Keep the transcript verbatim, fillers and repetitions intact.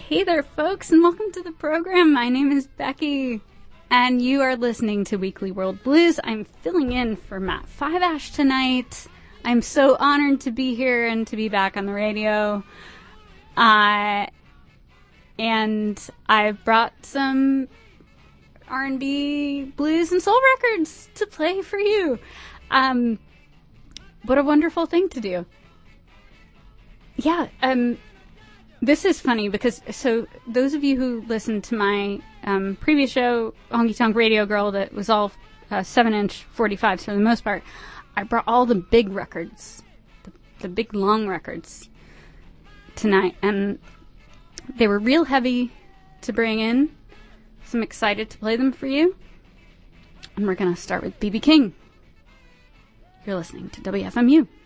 Hey there, folks, and welcome to the program. My name is Becky, and you are listening to Weekly World Blues. I'm filling in for Matt Fiveash tonight. I'm so honored to be here and to be back on the radio. Uh, and I've brought some R and B, blues, and soul records to play for you. Um, what a wonderful thing to do. Yeah, um... This is funny because, so, those of you who listened to my um, previous show, Honky Tonk Radio Girl, that was all uh, seven inch forty-fives for the most part, I brought all the big records, the, the big long records tonight, and they were real heavy to bring in, so I'm excited to play them for you. And we're going to start with B B King. You're listening to W F M U.